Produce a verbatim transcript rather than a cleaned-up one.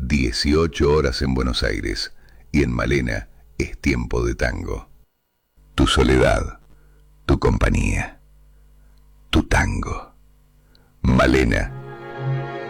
dieciocho horas en Buenos Aires y en Malena es tiempo de tango. Tu soledad, tu compañía, tu tango. Malena